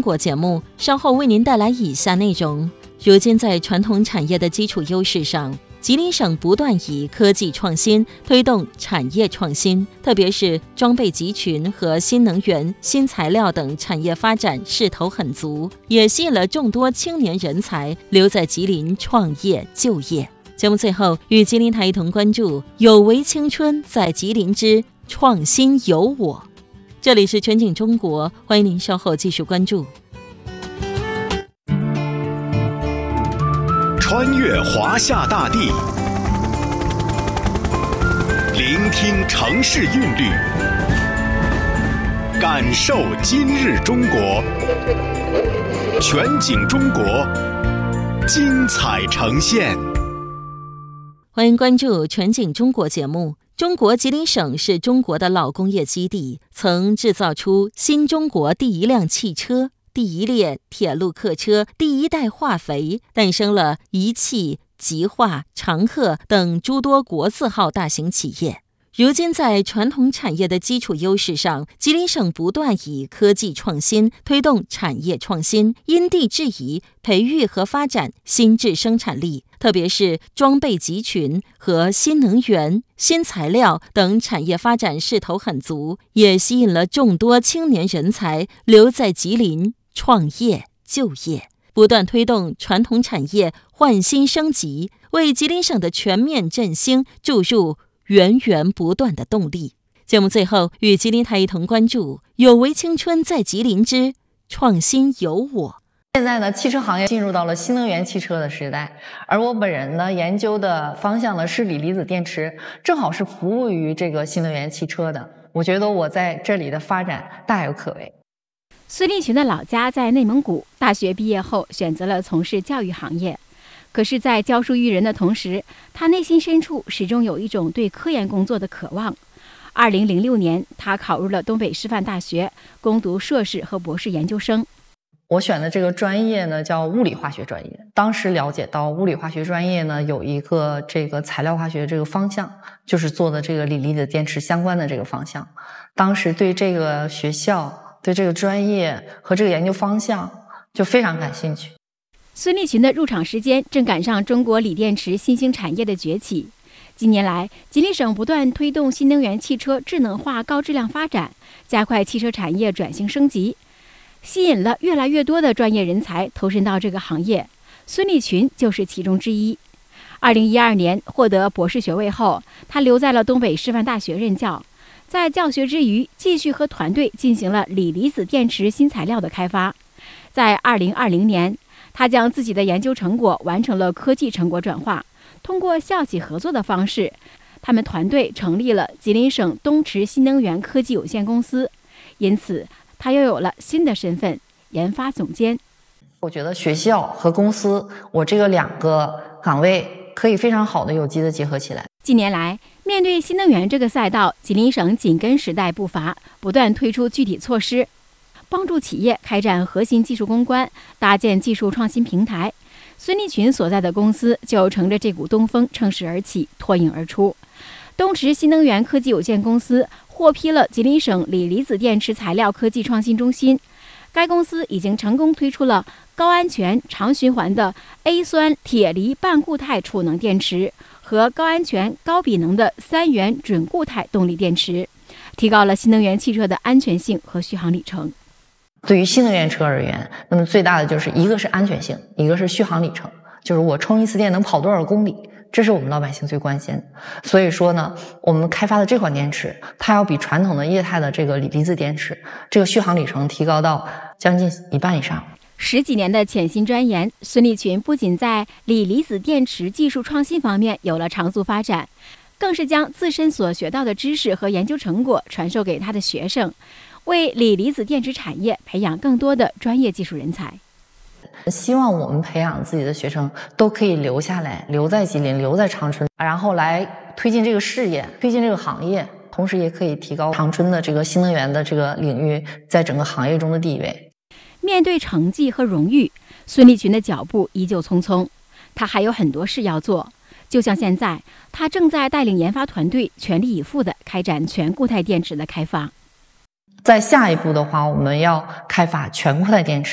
国节目稍后为您带来以下内容。如今在传统产业的基础优势上，吉林省不断以科技创新推动产业创新，特别是装备集群和新能源、新材料等产业发展势头很足，也吸引了众多青年人才留在吉林创业就业。节目最后与吉林台一同关注有为青春在吉林之创新有我。这里是全景中国，欢迎您稍后继续关注。 穿越华夏大地，聆听城市韵律，感受今日中国。全景中国，精彩呈现。 欢迎关注全景中国节目。中国吉林省是中国的老工业基地，曾制造出新中国第一辆汽车、第一列铁路客车、第一代化肥，诞生了一汽、吉化、长鹤等诸多国字号大型企业。如今在传统产业的基础优势上，吉林省不断以科技创新推动产业创新，因地制宜培育和发展新质生产力，特别是装备集群和新能源、新材料等产业发展势头很足，也吸引了众多青年人才留在吉林创业就业，不断推动传统产业换新升级，为吉林省的全面振兴注入源源不断的动力。节目最后与吉林台一同关注有为青春在吉林之创新有我。 现在呢，汽车行业进入到了新能源汽车的时代，而我本人呢，研究的方向呢是锂离子电池，正好是服务于这个新能源汽车的。我觉得我在这里的发展大有可为。 孙立群的老家在内蒙古，大学毕业后选择了从事教育行业。可是在教书育人的同时，他内心深处始终有一种对科研工作的渴望。2006年，他考入了东北师范大学，攻读硕士和博士研究生。 我选的这个专业呢叫物理化学专业。当时了解到物理化学专业呢有一个这个材料化学这个方向，就是做的这个锂离子电池相关的这个方向。当时对这个学校、对这个专业和这个研究方向就非常感兴趣。 孙立群的入场时间正赶上中国锂电池新兴产业的崛起。近年来，吉林省不断推动新能源汽车智能化高质量发展，加快汽车产业转型升级，吸引了越来越多的专业人才投身到这个行业。孙立群就是其中之一。2012年获得博士学位后，他留在了东北师范大学任教，在教学之余，继续和团队进行了锂离子电池新材料的开发。在2020年，他将自己的研究成果完成了科技成果转化，通过校企合作的方式，他们团队成立了吉林省东池新能源科技有限公司，因此他又有了新的身份——研发总监。 我觉得学校和公司，我这个两个岗位可以非常好的有机的结合起来。 近年来，面对新能源这个赛道，吉林省紧跟时代步伐，不断推出具体措施，帮助企业开展核心技术攻关，搭建技术创新平台。孙立群所在的公司就乘着这股东风乘势而起，脱颖而出。东池新能源科技有限公司获批了吉林省锂离子电池材料科技创新中心。该公司已经成功推出了高安全长循环的 A 酸铁锂半固态储能电池和高安全高比能的3元准固态动力电池，提高了新能源汽车的安全性和续航里程。 对于新能源车而言，那么最大的就是一个是安全性，一个是续航里程，就是我充一次电能跑多少公里，这是我们老百姓最关心的。所以说呢，我们开发的这款电池，它要比传统的液态的这个锂离子电池，这个续航里程提高到将近1半以上。 10几年的潜心钻研，孙立群不仅在锂离子电池技术创新方面有了长足发展，更是将自身所学到的知识和研究成果传授给他的学生，为锂离子电池产业培养更多的专业技术人才。 希望我们培养自己的学生都可以留下来，留在吉林，留在长春，然后来推进这个事业，推进这个行业，同时也可以提高长春的这个新能源的这个领域在整个行业中的地位。 面对成绩和荣誉，孙立群的脚步依旧匆匆，他还有很多事要做。就像现在，他正在带领研发团队全力以赴地开展全固态电池的开发。 在下一步的话，我们要开发全固态电池。